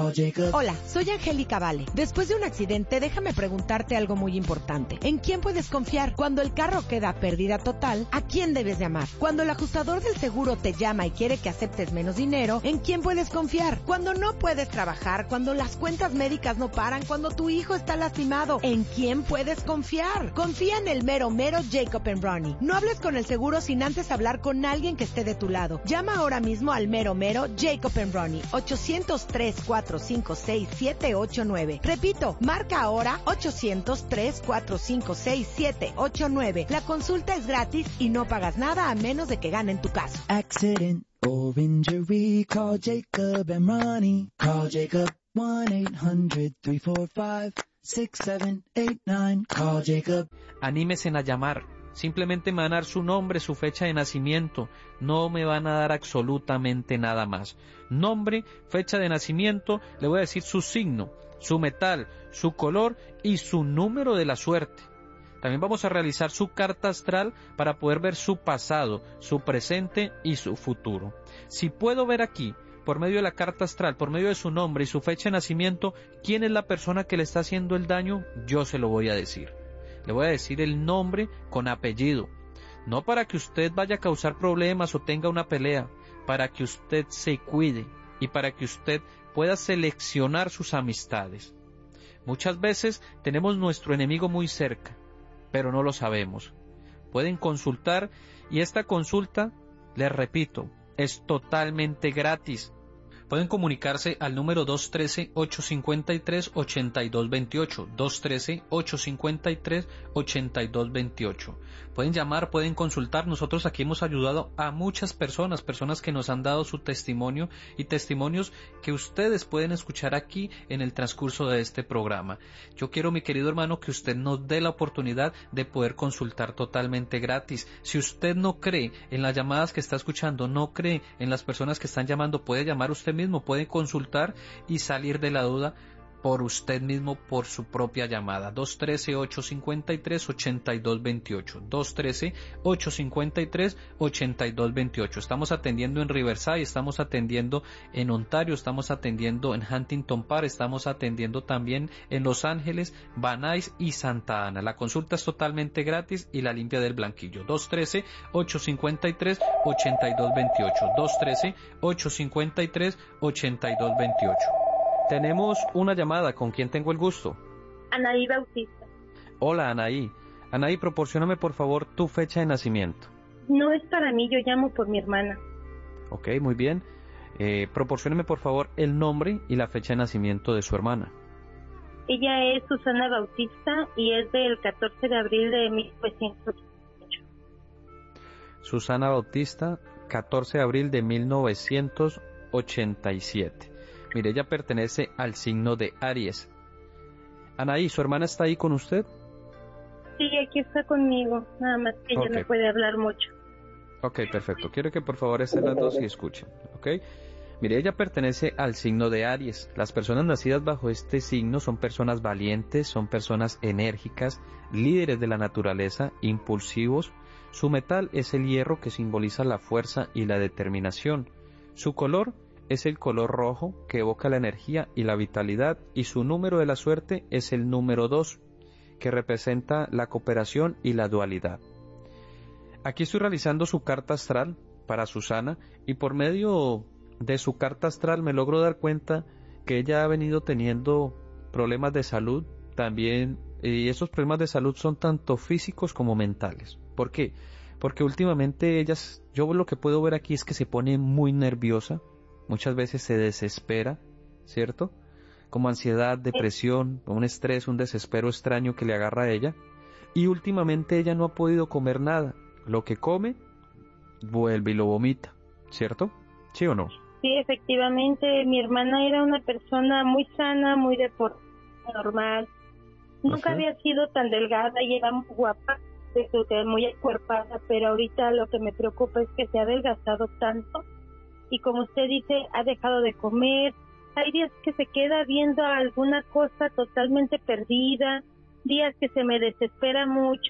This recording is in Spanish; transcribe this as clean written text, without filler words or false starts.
Call Jacob. Hola, soy Angélica Vale. Después de un accidente, déjame preguntarte algo muy importante. ¿En quién puedes confiar? Cuando el carro queda pérdida total, ¿a quién debes llamar? Cuando el ajustador del seguro te llama y quiere que aceptes menos dinero, ¿en quién puedes confiar? Cuando no puedes trabajar, cuando las cuentas médicas no paran, cuando tu hijo está lastimado, ¿en quién puedes confiar? Confía en el mero Jacob Ronnie. No hables con el seguro sin antes hablar con alguien que esté de tu lado. Llama ahora mismo al mero Jacob Ronnie. 800-345-6789. Repito, marca ahora 800-345-6789. La consulta es gratis y no pagas nada a menos de que ganen tu caso. Accident or injury, call Jacob and Ronnie. Call Jacob 1-800-345-6789. Call Jacob. Anímesen a llamar. Simplemente me van a dar su nombre, su fecha de nacimiento. No me van a dar absolutamente nada más. Nombre, fecha de nacimiento, le voy a decir su signo, su metal, su color y su número de la suerte. También vamos a realizar su carta astral para poder ver su pasado, su presente y su futuro. Si puedo ver aquí, por medio de la carta astral, por medio de su nombre y su fecha de nacimiento, quién es la persona que le está haciendo el daño, yo se lo voy a decir. Le voy a decir el nombre con apellido. No para que usted vaya a causar problemas o tenga una pelea, para que usted se cuide y para que usted pueda seleccionar sus amistades. Muchas veces tenemos nuestro enemigo muy cerca, pero no lo sabemos. Pueden consultar y esta consulta, les repito, es totalmente gratis. Pueden comunicarse al número 213-853-8228, 213-853-8228. Pueden llamar, pueden consultar. Nosotros aquí hemos ayudado a muchas personas que nos han dado su testimonio y testimonios que ustedes pueden escuchar aquí en el transcurso de este programa. Yo quiero, mi querido hermano, que usted nos dé la oportunidad de poder consultar totalmente gratis. Si usted no cree en las llamadas que está escuchando, no cree en las personas que están llamando, puede llamar usted mismo, puede consultar y salir de la duda por usted mismo, por su propia llamada. 213-853-8228, 213-853-8228. Estamos atendiendo en Riverside, estamos atendiendo en Ontario, estamos atendiendo en Huntington Park, estamos atendiendo también en Los Ángeles, Van Nuys y Santa Ana. La consulta es totalmente gratis y la limpia del blanquillo. 213-853-8228, 213-853-8228. Tenemos una llamada. ¿Con quién tengo el gusto? Anaí Bautista. Hola, Anaí. Anaí, proporcióname por favor tu fecha de nacimiento. No es para mí, yo llamo por mi hermana. Ok, muy bien. Proporcióneme por favor el nombre y la fecha de nacimiento de su hermana. Ella es Susana Bautista y es del 14 de abril de 1988. Susana Bautista, 14 de abril de 1987. Mire, ella pertenece al signo de Aries. Anaí, ¿su hermana está ahí con usted? Sí, aquí está conmigo, nada más que ella no puede hablar mucho. Ok, perfecto. Quiero que por favor estén las dos y escuchen, ¿ok? Mire, ella pertenece al signo de Aries. Las personas nacidas bajo este signo son personas valientes, son personas enérgicas, líderes de la naturaleza, impulsivos. Su metal es el hierro, que simboliza la fuerza y la determinación. Su color es el color rojo, que evoca la energía y la vitalidad, y su número de la suerte es el número 2, que representa la cooperación y la dualidad. Aquí estoy realizando su carta astral para Susana, y por medio de su carta astral me logro dar cuenta que ella ha venido teniendo problemas de salud también, y esos problemas de salud son tanto físicos como mentales. ¿Por qué? Porque últimamente yo lo que puedo ver aquí es que se pone muy nerviosa. Muchas veces se desespera, ¿cierto? Como ansiedad, depresión, un estrés, un desespero extraño que le agarra a ella. Y últimamente ella no ha podido comer nada. Lo que come, vuelve y lo vomita, ¿cierto? ¿Sí o no? Sí, efectivamente. Mi hermana era una persona muy sana, muy deportiva, normal. Nunca había sido tan delgada y era muy guapa, muy acuerpada, pero ahorita lo que me preocupa es que se ha adelgazado tanto. Y como usted dice, ha dejado de comer. Hay días que se queda viendo alguna cosa totalmente perdida, días que se me desespera mucho